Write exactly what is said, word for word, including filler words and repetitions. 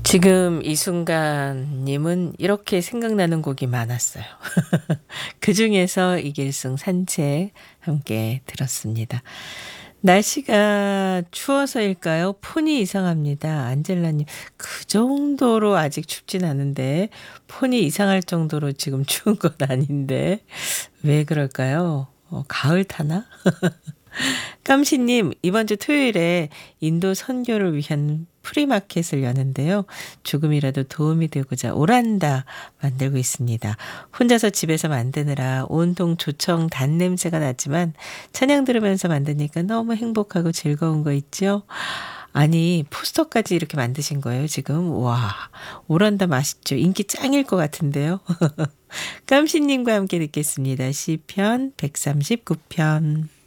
지금 이 순간 님은 이렇게 생각나는 곡이 많았어요. 그중에서 이길승 산책 함께 들었습니다. 날씨가 추워서일까요? 폰이 이상합니다. 안젤라님, 그 정도로 아직 춥진 않은데 폰이 이상할 정도로 지금 추운 건 아닌데 왜 그럴까요? 어, 가을 타나? 깜시님, 이번 주 토요일에 인도 선교를 위한 프리마켓을 여는데요. 조금이라도 도움이 되고자 오란다 만들고 있습니다. 혼자서 집에서 만드느라 온통 조청 단 냄새가 나지만 찬양 들으면서 만드니까 너무 행복하고 즐거운 거 있죠? 아니, 포스터까지 이렇게 만드신 거예요, 지금? 와, 오란다 맛있죠? 인기 짱일 것 같은데요. 깜시님과 함께 듣겠습니다. 시편 백삼십구 편.